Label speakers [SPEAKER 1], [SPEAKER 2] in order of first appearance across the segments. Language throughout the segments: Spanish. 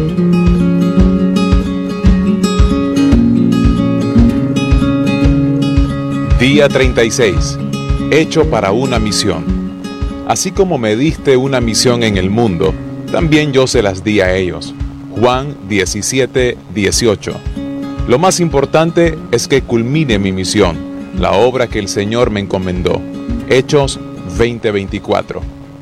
[SPEAKER 1] Día 36. Hecho para una misión. Así como me diste una misión en el mundo, también yo se las di a ellos. Juan 17:18. Lo más importante es que culmine mi misión, la obra que el Señor me encomendó. Hechos 20:24.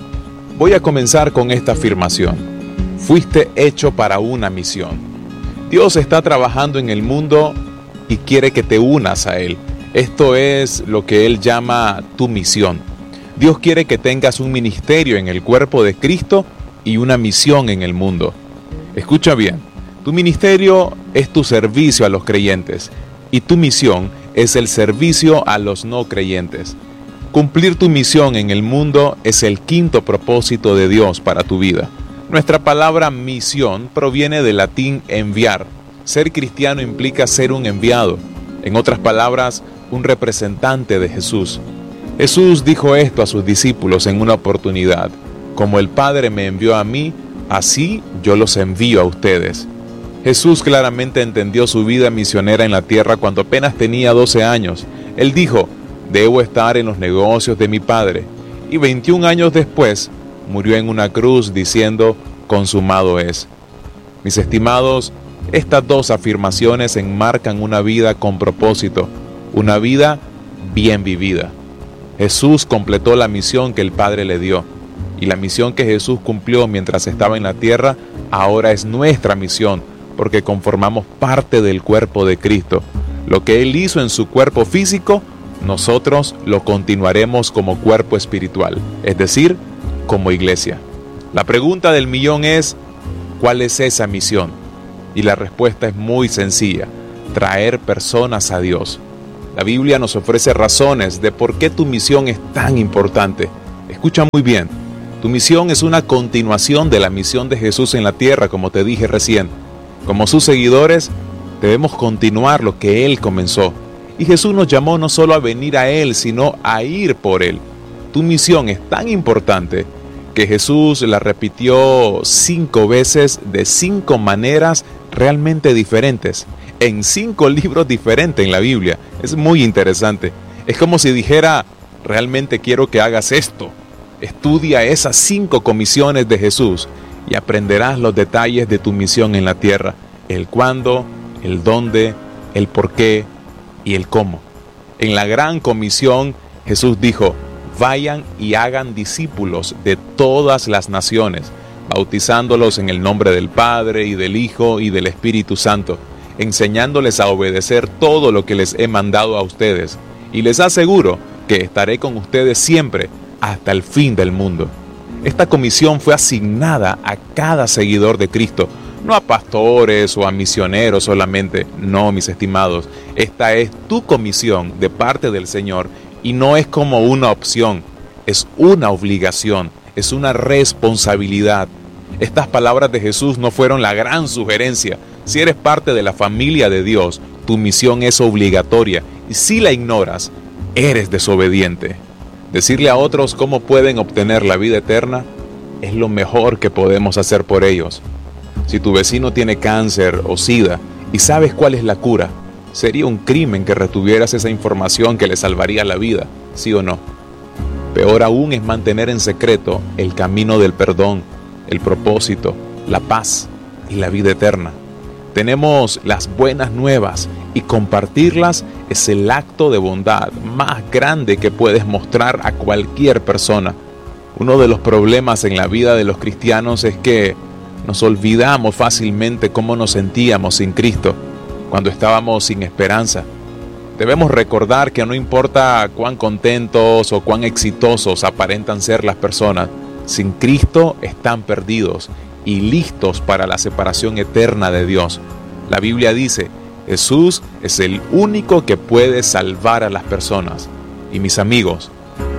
[SPEAKER 1] Voy a comenzar con esta afirmación. Fuiste hecho para una misión. Dios está trabajando en el mundo y quiere que te unas a Él. Esto es lo que Él llama tu misión. Dios quiere que tengas un ministerio en el cuerpo de Cristo y una misión en el mundo. Escucha bien, tu ministerio es tu servicio a los creyentes y tu misión es el servicio a los no creyentes. Cumplir tu misión en el mundo es el quinto propósito de Dios para tu vida. Nuestra palabra misión proviene del latín enviar. Ser cristiano implica ser un enviado. En otras palabras, un representante de Jesús. Jesús dijo esto a sus discípulos en una oportunidad: como el Padre me envió a mí, así yo los envío a ustedes. Jesús claramente entendió su vida misionera en la tierra cuando apenas tenía 12 años. Él dijo: debo estar en los negocios de mi Padre. Y 21 años después, murió en una cruz diciendo: consumado es. Mis estimados, estas dos afirmaciones enmarcan una vida con propósito, una vida bien vivida. Jesús completó la misión que el Padre le dio, y la misión que Jesús cumplió mientras estaba en la tierra ahora es nuestra misión, porque conformamos parte del cuerpo de Cristo. Lo que Él hizo en su cuerpo físico, nosotros lo continuaremos como cuerpo espiritual, es decir, como iglesia. La pregunta del millón es: ¿cuál es esa misión? Y la respuesta es muy sencilla: traer personas a Dios. La Biblia nos ofrece razones de por qué tu misión es tan importante. Escucha muy bien, tu misión es una continuación de la misión de Jesús en la tierra, como te dije recién. Como sus seguidores, debemos continuar lo que Él comenzó. Y Jesús nos llamó no solo a venir a Él, sino a ir por Él. Tu misión es tan importante que Jesús la repitió 5 veces de 5 maneras realmente diferentes, en 5 libros diferentes en la Biblia. Es muy interesante. Es como si dijera: realmente quiero que hagas esto. Estudia esas 5 comisiones de Jesús y aprenderás los detalles de tu misión en la tierra: el cuándo, el dónde, el por qué y el cómo. En la gran comisión, Jesús dijo: vayan y hagan discípulos de todas las naciones, bautizándolos en el nombre del Padre y del Hijo y del Espíritu Santo, enseñándoles a obedecer todo lo que les he mandado a ustedes. Y les aseguro que estaré con ustedes siempre hasta el fin del mundo. Esta comisión fue asignada a cada seguidor de Cristo, no a pastores o a misioneros solamente. No, mis estimados, esta es tu comisión de parte del Señor y no es como una opción, es una obligación, es una responsabilidad. Estas palabras de Jesús no fueron la gran sugerencia. Si eres parte de la familia de Dios, tu misión es obligatoria y si la ignoras, eres desobediente. Decirle a otros cómo pueden obtener la vida eterna es lo mejor que podemos hacer por ellos. Si tu vecino tiene cáncer o SIDA y sabes cuál es la cura, sería un crimen que retuvieras esa información que le salvaría la vida, ¿sí o no? Peor aún es mantener en secreto el camino del perdón, el propósito, la paz y la vida eterna. Tenemos las buenas nuevas y compartirlas es el acto de bondad más grande que puedes mostrar a cualquier persona. Uno de los problemas en la vida de los cristianos es que nos olvidamos fácilmente cómo nos sentíamos sin Cristo, cuando estábamos sin esperanza. Debemos recordar que no importa cuán contentos o cuán exitosos aparentan ser las personas, sin Cristo están perdidos y listos para la separación eterna de Dios. La Biblia dice: Jesús es el único que puede salvar a las personas. Y mis amigos,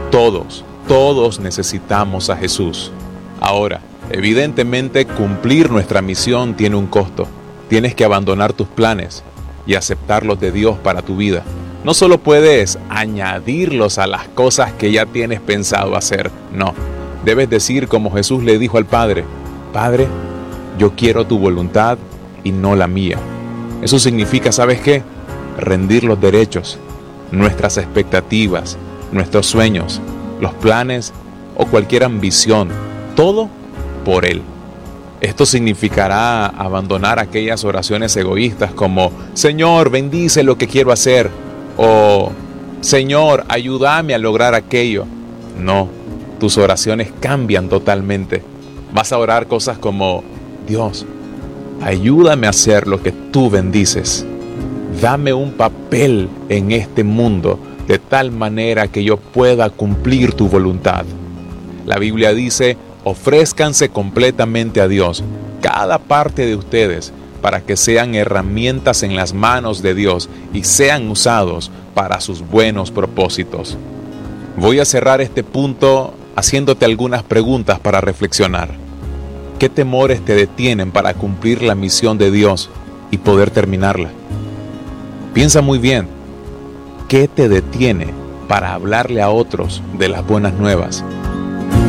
[SPEAKER 1] todos necesitamos a Jesús. Ahora, evidentemente cumplir nuestra misión tiene un costo. Tienes que abandonar tus planes y aceptar los de Dios para tu vida. No solo puedes añadirlos a las cosas que ya tienes pensado hacer, no. Debes decir como Jesús le dijo al Padre: Padre, Yo quiero tu voluntad y no la mía. Eso significa, ¿sabes qué? Rendir los derechos, nuestras expectativas, nuestros sueños, los planes o cualquier ambición, todo por Él. Esto significará abandonar aquellas oraciones egoístas como Señor, bendice lo que quiero hacer o Señor, ayúdame a lograr aquello. No, tus oraciones cambian totalmente. Vas a orar cosas como Dios, ayúdame a hacer lo que tú bendices. Dame un papel en este mundo de tal manera que yo pueda cumplir tu voluntad. La Biblia dice, ofrézcanse completamente a Dios, cada parte de ustedes, para que sean herramientas en las manos de Dios y sean usados para sus buenos propósitos. Voy a cerrar este punto haciéndote algunas preguntas para reflexionar. ¿Qué temores te detienen para cumplir la misión de Dios y poder terminarla? Piensa muy bien, ¿qué te detiene para hablarle a otros de las buenas nuevas